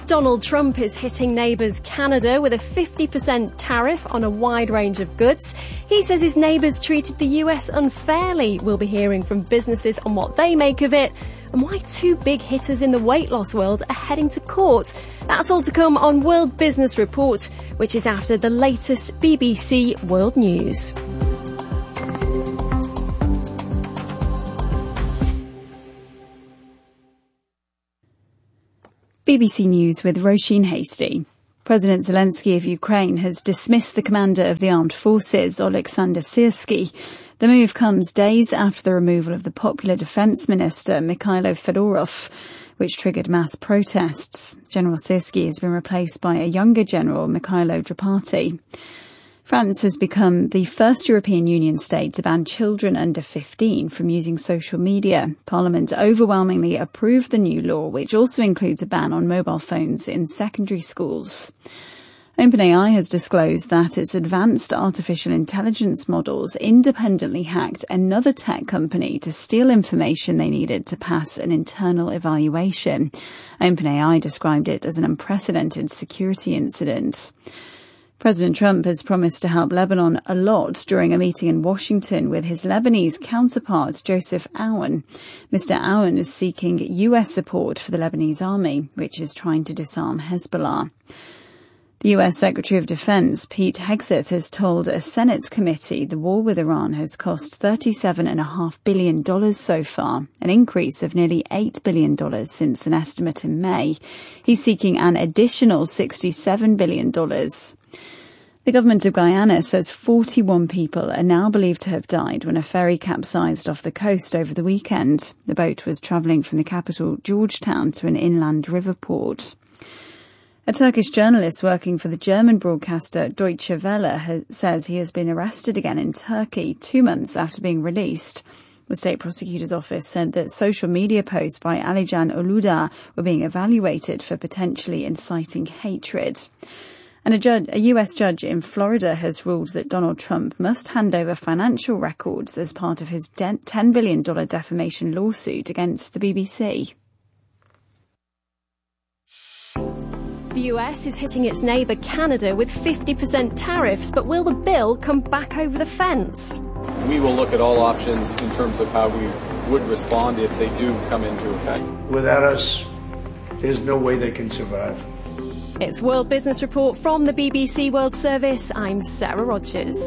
Donald Trump is hitting neighbours Canada with a 50% tariff on a wide range of goods. He says his neighbours treated the US unfairly. We'll be hearing from businesses on what they make of it and why two big hitters in the weight loss world are heading to court. That's all to come on World Business Report, which is after the latest BBC World News. BBC News with Roisin Hasty. President Zelensky of Ukraine has dismissed the commander of the armed forces, Oleksandr Syrsky. The move comes days after the removal of the popular defence minister, Mikhailo Fedorov, which triggered mass protests. General Syrsky has been replaced by a younger general, Mikhailo Drapati. France has become the first European Union state to ban children under 15 from using social media. Parliament overwhelmingly approved the new law, which also includes a ban on mobile phones in secondary schools. OpenAI has disclosed that its advanced artificial intelligence models independently hacked another tech company to steal information they needed to pass an internal evaluation. OpenAI described it as an unprecedented security incident. President Trump has promised to help Lebanon a lot during a meeting in Washington with his Lebanese counterpart, Joseph Aoun. Mr. Aoun is seeking US support for the Lebanese army, which is trying to disarm Hezbollah. The US Secretary of Defense, Pete Hegseth, has told a Senate committee the war with Iran has cost $37.5 billion so far, an increase of nearly $8 billion since an estimate in May. He's seeking an additional $67 billion. The government of Guyana says 41 people are now believed to have died when a ferry capsized off the coast over the weekend. The boat was travelling from the capital, Georgetown, to an inland river port. A Turkish journalist working for the German broadcaster Deutsche Welle says he has been arrested again in Turkey 2 months after being released. The state prosecutor's office said that social media posts by Alican Uludağ were being evaluated for potentially inciting hatred. And a US judge in Florida has ruled that Donald Trump must hand over financial records as part of his $10 billion defamation lawsuit against the BBC. The US is hitting its neighbour Canada with 50% tariffs, but will the bill come back over the fence? We will look at all options in terms of how we would respond if they do come into effect. Without us, there's no way they can survive. It's World Business Report from the BBC World Service. I'm Sarah Rogers.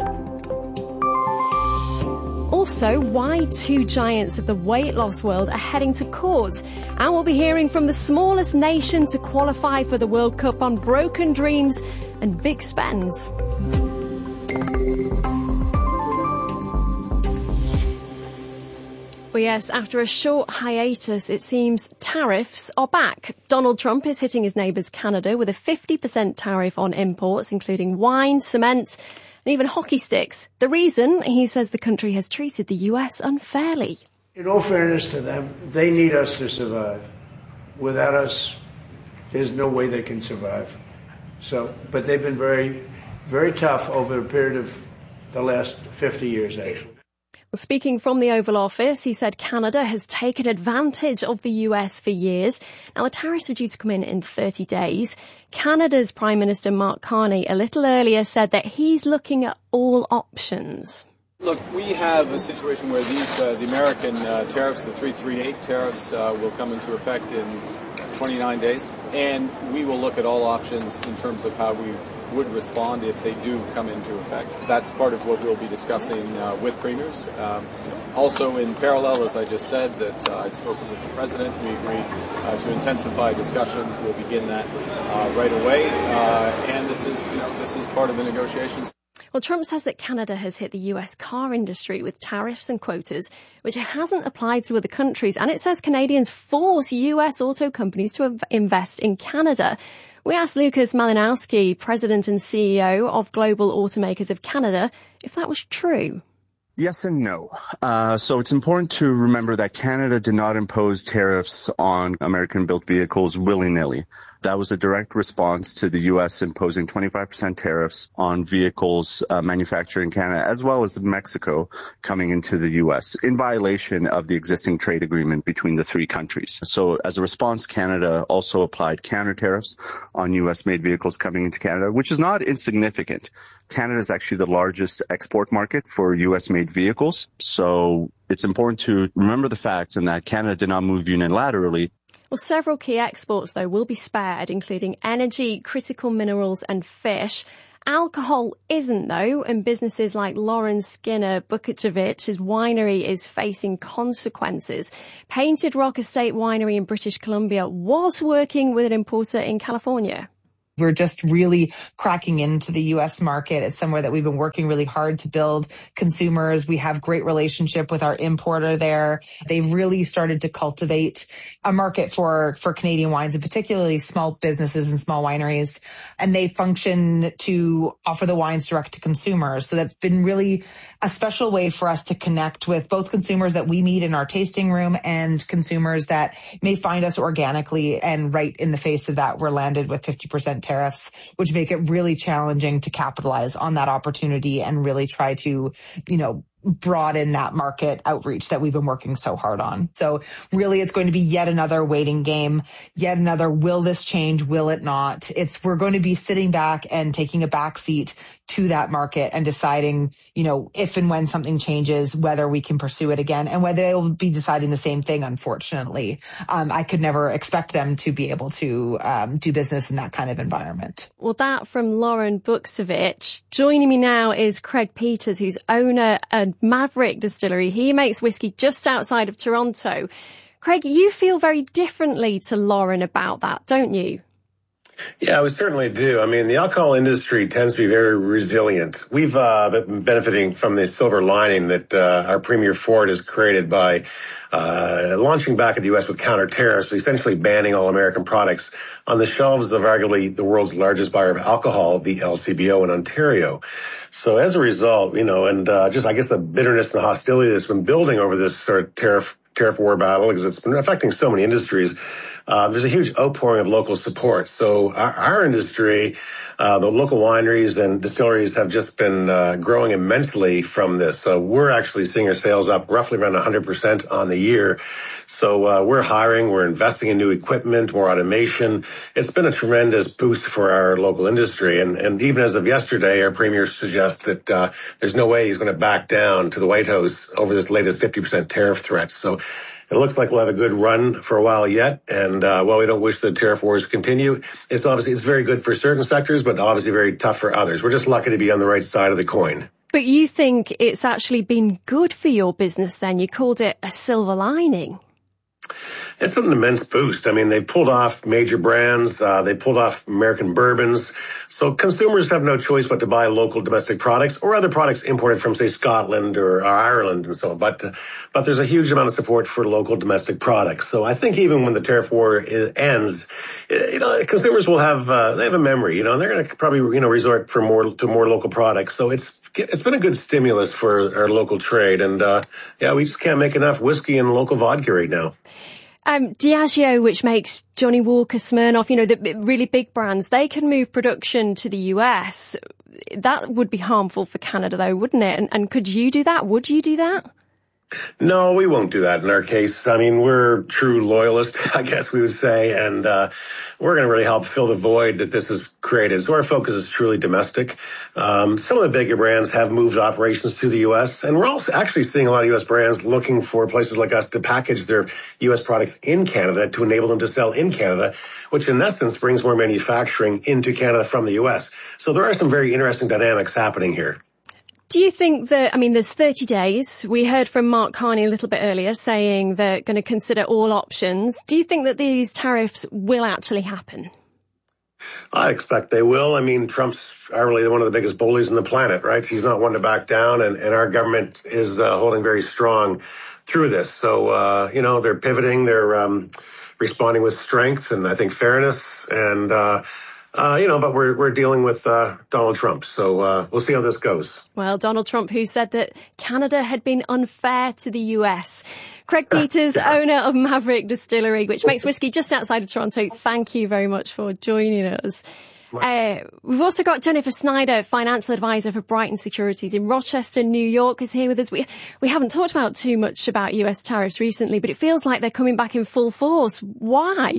Also, why two giants of the weight loss world are heading to court. And we'll be hearing from the smallest nation to qualify for the World Cup on broken dreams and big spends. Well, yes, after a short hiatus, it seems tariffs are back. Donald Trump is hitting his neighbours Canada with a 50% tariff on imports, including wine, cement, and even hockey sticks. The reason, he says the country has treated the US unfairly. In all fairness to them, they need us to survive. Without us, there's no way they can survive. But they've been very, very tough over a period of the last 50 years, actually. Speaking from the Oval Office, he said Canada has taken advantage of the US for years. Now, the tariffs are due to come in 30 days. Canada's Prime Minister Mark Carney a little earlier said that he's looking at all options. Look, we have a situation where the American tariffs, the 338 tariffs, will come into effect in 29 days. And we will look at all options in terms of how we would respond if they do come into effect. That's part of what we'll be discussing with premiers. Also, in parallel, as I just said, that I'd spoken with the President. We agreed to intensify discussions. We'll begin that right away. And this is part of the negotiations. Well, Trump says that Canada has hit the US car industry with tariffs and quotas, which it hasn't applied to other countries. And it says Canadians force US auto companies to invest in Canada. We asked Lucas Malinowski, President and CEO of Global Automakers of Canada, if that was true. Yes and no. So it's important to remember that Canada did not impose tariffs on American-built vehicles willy-nilly. That was a direct response to the U.S. imposing 25% tariffs on vehicles manufactured in Canada, as well as Mexico coming into the U.S. in violation of the existing trade agreement between the three countries. So as a response, Canada also applied counter tariffs on U.S.-made vehicles coming into Canada, which is not insignificant. Canada is actually the largest export market for U.S.-made vehicles. So it's important to remember the facts and that Canada did not move unilaterally. Well, several key exports, though, will be spared, including energy, critical minerals and fish. Alcohol isn't, though, and businesses like Lauren Skinner Bukovich's winery is facing consequences. Painted Rock Estate Winery in British Columbia was working with an importer in California. We're just really cracking into the U.S. market. It's somewhere that we've been working really hard to build consumers. We have great relationship with our importer there. They've really started to cultivate a market for Canadian wines, and particularly small businesses and small wineries. And they function to offer the wines direct to consumers. So that's been really a special way for us to connect with both consumers that we meet in our tasting room and consumers that may find us organically. And right in the face of that, we're landed with 50% tariffs, which make it really challenging to capitalize on that opportunity and really try to, broaden that market outreach that we've been working so hard on. So really, it's going to be yet another waiting game, yet another, will this change, will it not? We're going to be sitting back and taking a back seat to that market and deciding, if and when something changes, whether we can pursue it again, and whether they'll be deciding the same thing, unfortunately. I could never expect them to be able to do business in that kind of environment. Well, that from Lauren Bukovic. Joining me now is Craig Peters, who's owner at Maverick Distillery. He makes whiskey just outside of Toronto. Craig, you feel very differently to Lauren about that, don't you? Yeah, we certainly do. I mean, the alcohol industry tends to be very resilient. We've been benefiting from the silver lining that our Premier Ford has created by launching back in the U.S. with counter tariffs, essentially banning all American products on the shelves of arguably the world's largest buyer of alcohol, the LCBO in Ontario. So as a result, and just I guess the bitterness and the hostility that's been building over this sort of tariff war battle, because it's been affecting so many industries, there's a huge outpouring of local support. So our industry, the local wineries and distilleries have just been growing immensely from this. So we're actually seeing our sales up roughly around 100% on the year. So we're hiring, we're investing in new equipment, more automation. It's been a tremendous boost for our local industry. And even as of yesterday, our premier suggests that there's no way he's going to back down to the White House over this latest 50% tariff threat. So it looks like we'll have a good run for a while yet. And while we don't wish the tariff wars to continue, it's very good for certain sectors, but obviously very tough for others. We're just lucky to be on the right side of the coin. But you think it's actually been good for your business then? You called it a silver lining. It's been an immense boost. I mean, they pulled off major brands. They pulled off American bourbons. So consumers have no choice but to buy local domestic products or other products imported from, say, Scotland or Ireland and so on. But there's a huge amount of support for local domestic products. So I think even when the tariff war ends, consumers will have they have a memory. They're going to probably resort to more local products. So it's been a good stimulus for our local trade. And we just can't make enough whiskey and local vodka right now. Diageo, which makes Johnny Walker, Smirnoff, the really big brands, they can move production to the US. That would be harmful for Canada, though, wouldn't it? And could you do that? Would you do that? No, we won't do that in our case. I mean, we're true loyalists, I guess we would say, and we're going to really help fill the void that this has created. So our focus is truly domestic. Some of the bigger brands have moved operations to the U.S., and we're also actually seeing a lot of U.S. brands looking for places like us to package their U.S. products in Canada to enable them to sell in Canada, which in essence brings more manufacturing into Canada from the U.S. So there are some very interesting dynamics happening here. Do you think that, there's 30 days. We heard from Mark Carney a little bit earlier saying they're going to consider all options. Do you think that these tariffs will actually happen? I expect they will. I mean, Trump's arguably one of the biggest bullies on the planet, right? He's not one to back down, and our government is holding very strong through this. So, they're pivoting, they're responding with strength and I think fairness, and But we're dealing with Donald Trump. So we'll see how this goes. Well, Donald Trump, who said that Canada had been unfair to the US. Craig Peters, owner of Maverick Distillery, which makes whiskey just outside of Toronto. Thank you very much for joining us. We've also got Jennifer Snyder, financial advisor for Brighton Securities in Rochester, New York, is here with us. We haven't talked about too much about US tariffs recently, but it feels like they're coming back in full force. Why?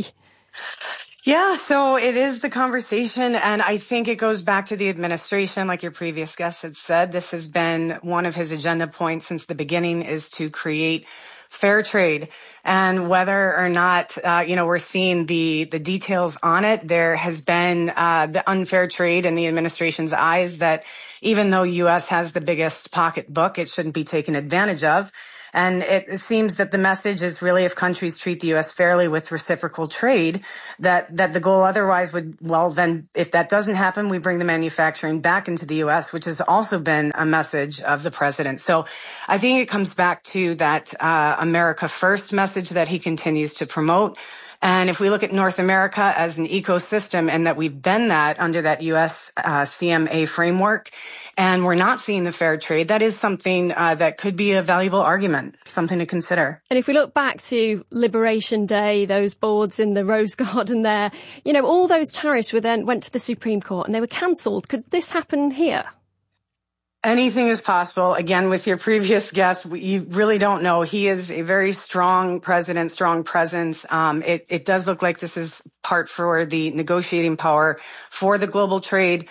Yeah, so it is the conversation, and I think it goes back to the administration, like your previous guest had said. This has been one of his agenda points since the beginning, is to create fair trade. And whether or not, we're seeing the details on it, there has been the unfair trade in the administration's eyes that even though U.S. has the biggest pocketbook, it shouldn't be taken advantage of. And it seems that the message is really, if countries treat the U.S. fairly with reciprocal trade, that the goal otherwise would, well, then if that doesn't happen, we bring the manufacturing back into the U.S., which has also been a message of the president. So I think it comes back to that America First message that he continues to promote. And if we look at North America as an ecosystem, and that we've been that under that U.S. CMA framework, and we're not seeing the fair trade, that is something that could be a valuable argument, something to consider. And if we look back to Liberation Day, those boards in the Rose Garden there, all those tariffs went to the Supreme Court and they were cancelled. Could this happen here? Anything is possible. Again, with your previous guest, you really don't know. He is a very strong president, strong presence. It does look like this is part for the negotiating power for the global trade.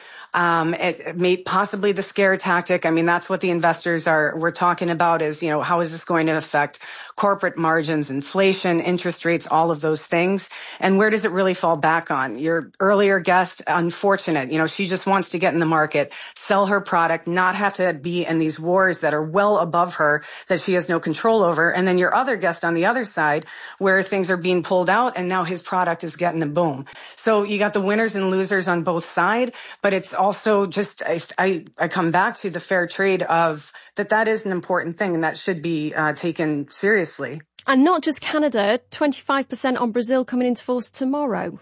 It may possibly the scare tactic. I mean, that's what the investors we're talking about is, how is this going to affect corporate margins, inflation, interest rates, all of those things? And where does it really fall back on? Your earlier guest, unfortunate, she just wants to get in the market, sell her product, not have to be in these wars that are well above her that she has no control over. And then your other guest on the other side, where things are being pulled out and now his product is getting a boom. So you got the winners and losers on both sides, but it's also just, I come back to the fair trade of that is an important thing and that should be taken seriously. And not just Canada, 25% on Brazil coming into force tomorrow.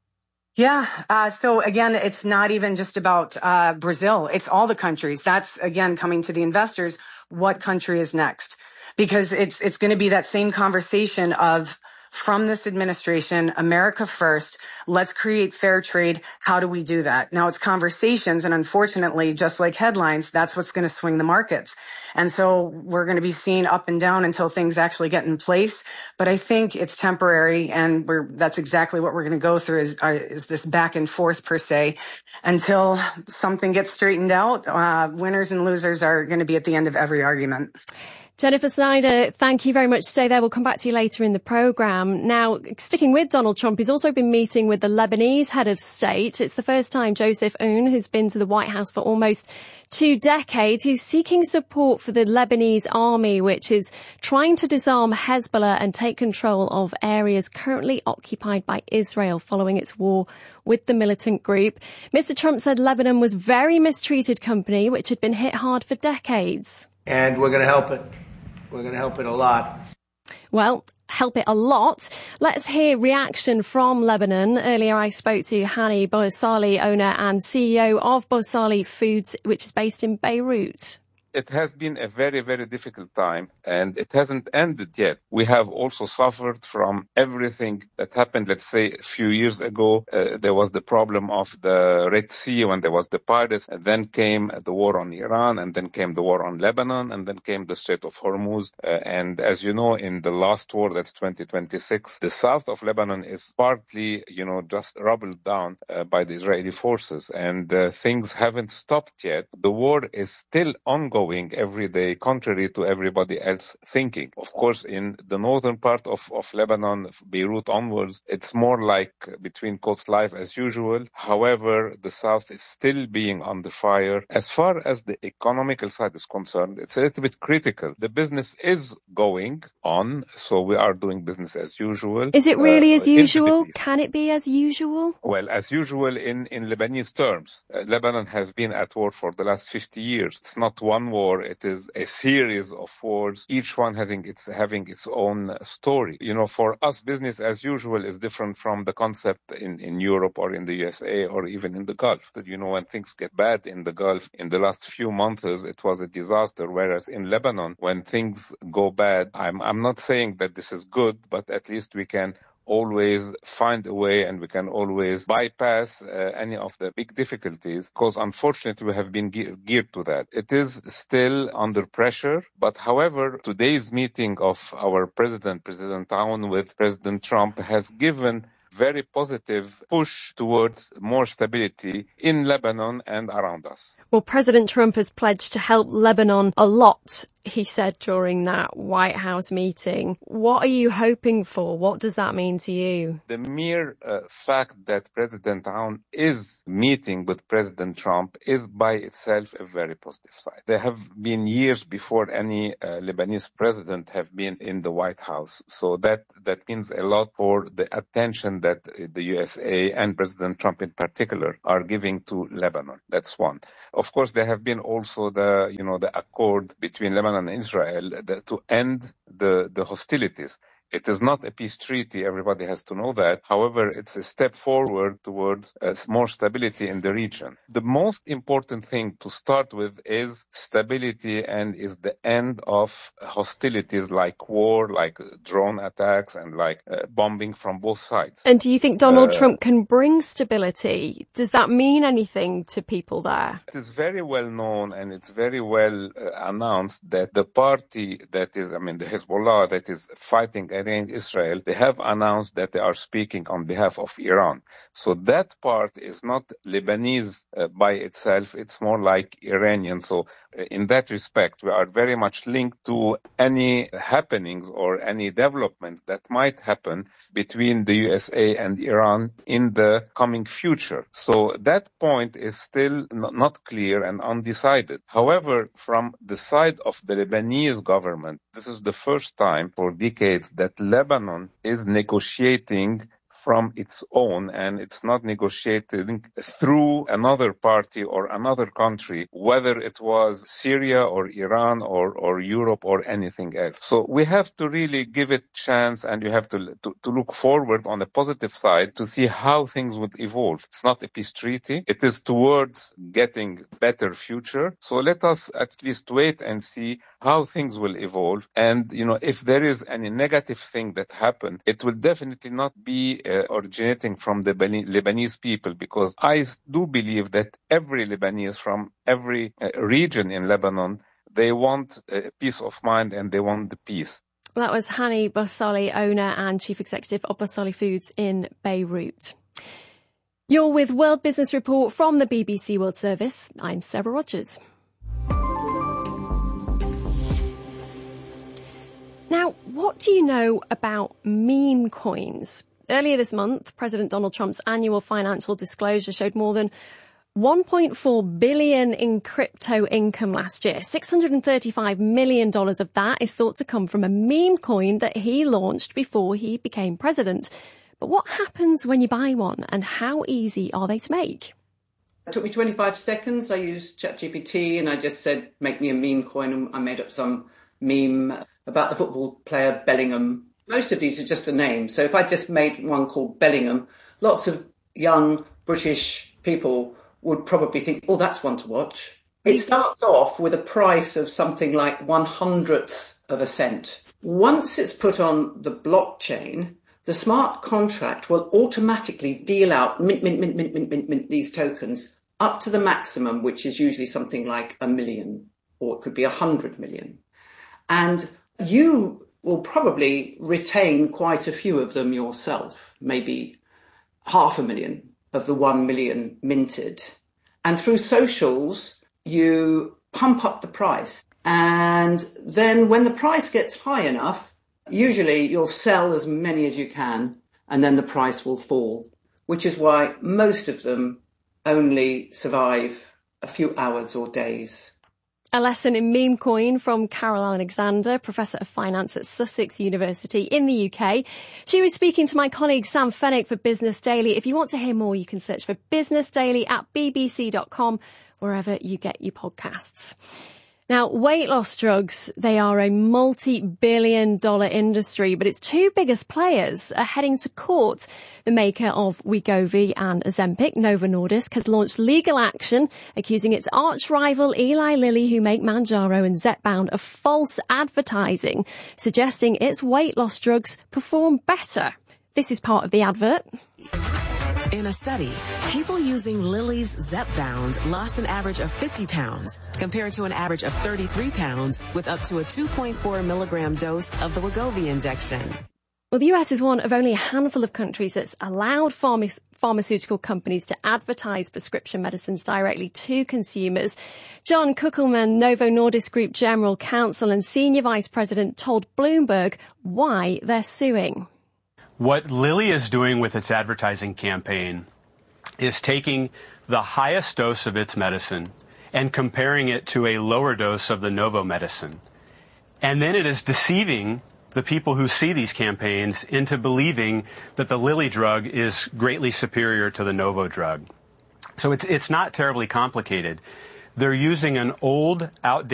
Yeah. So again, it's not even just about Brazil. It's all the countries. That's again coming to the investors. What country is next? Because it's going to be that same conversation of, from this administration, America first, let's create fair trade. How do we do that? Now it's conversations, and unfortunately, just like headlines, that's what's going to swing the markets. And so we're going to be seeing up and down until things actually get in place. But I think it's temporary, and that's exactly what we're going to go through is this back and forth per se, until something gets straightened out. Winners and losers are going to be at the end of every argument. Jennifer Snyder, thank you very much. Stay there. We'll come back to you later in the programme. Now, sticking with Donald Trump, he's also been meeting with the Lebanese head of state. It's the first time Joseph Aoun has been to the White House for almost 2 decades. He's seeking support for the Lebanese army, which is trying to disarm Hezbollah and take control of areas currently occupied by Israel following its war with the militant group. Mr. Trump said Lebanon was very mistreated company, which had been hit hard for decades. And we're going to help it. We're going to help it a lot. Well, help it a lot. Let's hear reaction from Lebanon. Earlier I spoke to Hani Bouassali, owner and CEO of Bouassali Foods, which is based in Beirut. It has been a very, very difficult time, and it hasn't ended yet. We have also suffered from everything that happened, let's say, a few years ago. There was the problem of the Red Sea when there was the pirates, and then came the war on Iran, and then came the war on Lebanon, and then came the Strait of Hormuz. And as you know, in the last war, that's 2026, the south of Lebanon is partly, just rubbled down by the Israeli forces, and things haven't stopped yet. The war is still ongoing every day, contrary to everybody else thinking. Of course, in the northern part of Lebanon, Beirut onwards, it's more like between quotes life as usual. However, the south is still being under fire. As far as the economical side is concerned, it's a little bit critical. The business is going on, so we are doing business as usual. Is it really as usual? Can it be as usual? Well, as usual in Lebanese terms. Lebanon has been at war for the last 50 years. It's not one one war. It is a series of wars, each one having its own story. For us, business as usual is different from the concept in Europe or in the USA or even in the Gulf. When things get bad in the Gulf, in the last few months, it was a disaster. Whereas in Lebanon, when things go bad, I'm not saying that this is good, but at least we can always find a way and we can always bypass any of the big difficulties, because unfortunately we have been geared to that. It is still under pressure, but however, today's meeting of our President Aoun with President Trump has given very positive push towards more stability in Lebanon and around us. Well, President Trump has pledged to help Lebanon a lot, he said during that White House meeting. What are you hoping for? What does that mean to you? The mere fact that President Aoun is meeting with President Trump is by itself a very positive sign. There have been years before any Lebanese president have been in the White House. So that means a lot for the attention that the USA and President Trump in particular are giving to Lebanon. That's one. Of course, there have been also the accord between Lebanon and Israel to end the hostilities. It is not a peace treaty, everybody has to know that. However, it's a step forward towards more stability in the region. The most important thing to start with is stability and is the end of hostilities like war, like drone attacks and like bombing from both sides. And do you think Donald Trump can bring stability? Does that mean anything to people there? It is very well known and it's very well announced that the party that is, the Hezbollah that is fighting against Israel, they have announced that they are speaking on behalf of Iran. So that part is not Lebanese by itself, it's more like Iranian. So in that respect, we are very much linked to any happenings or any developments that might happen between the USA and Iran in the coming future. So that point is still not clear and undecided. However, from the side of the Lebanese government, this is the first time for decades that Lebanon is negotiating from its own, and it's not negotiating through another party or another country, whether it was Syria or Iran or Europe or anything else. So we have to really give it chance, and you have to look forward on the positive side to see how things would evolve. It's not a peace treaty. It is towards getting better future. So let us at least wait and see how things will evolve. And, if there is any negative thing that happened, it will definitely not be originating from the Lebanese people, because I do believe that every Lebanese from every region in Lebanon, they want peace of mind and they want the peace. That was Hani Bossali, owner and chief executive of Bossali Foods in Beirut. You're with World Business Report from the BBC World Service. I'm Sarah Rogers. Now, what do you know about meme coins? Earlier this month, President Donald Trump's annual financial disclosure showed more than $1.4 billion in crypto income last year. $635 million of that is thought to come from a meme coin that he launched before he became president. But what happens when you buy one, and how easy are they to make? It took me 25 seconds. I used ChatGPT and I just said, make me a meme coin, and I made up some meme about the football player Bellingham. Most of these are just a name. So if I just made one called Bellingham, lots of young British people would probably think, oh, that's one to watch. It starts off with a price of something like 1/100th of a cent. Once it's put on the blockchain, the smart contract will automatically deal out mint these tokens up to the maximum, which is usually something like 1 million, or it could be 100 million. And you will probably retain quite a few of them yourself, maybe 500,000 of the 1 million minted. And through socials, you pump up the price. And then when the price gets high enough, usually you'll sell as many as you can, and then the price will fall, which is why most of them only survive a few hours or days. A lesson in meme coin from Carol Alexander, Professor of Finance at Sussex University in the UK. She was speaking to my colleague Sam Fenwick for Business Daily. If you want to hear more, you can search for Business Daily at bbc.com, wherever you get your podcasts. Now, weight loss drugs, they are a multi-billion-dollar industry, but its two biggest players are heading to court. The maker of Wegovy and Ozempic, Novo Nordisk, has launched legal action accusing its arch-rival Eli Lilly, who make Mounjaro and Zepbound, of false advertising, suggesting its weight loss drugs perform better. This is part of the advert. In a study, people using Lilly's Zepbound lost an average of 50 pounds compared to an average of 33 pounds with up to a 2.4 milligram dose of the Wegovy injection. Well, the US is one of only a handful of countries that's allowed pharmaceutical companies to advertise prescription medicines directly to consumers. John Kuckelman, Novo Nordisk Group General Counsel and Senior Vice President, told Bloomberg why they're suing. What Lilly is doing with its advertising campaign is taking the highest dose of its medicine and comparing it to a lower dose of the Novo medicine. And then it is deceiving the people who see these campaigns into believing that the Lilly drug is greatly superior to the Novo drug. So it's not terribly complicated. They're using an old, outdated